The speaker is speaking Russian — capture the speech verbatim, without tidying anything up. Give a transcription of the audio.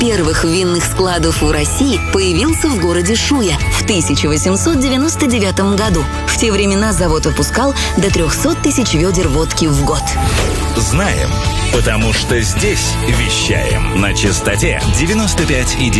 первых винных складов в России появился в городе Шуя в тысяча восемьсот девяносто девятом году. В те времена завод выпускал до трехсот тысяч ведер водки в год. Знаем, потому что здесь вещаем на частоте девяносто пять и девять.